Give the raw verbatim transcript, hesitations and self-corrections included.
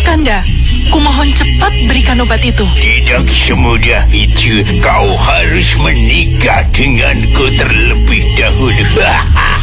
Kakanda, kumohon cepat berikan obat itu. Tidak semudah itu. Kau harus menikah denganku terlebih dahulu.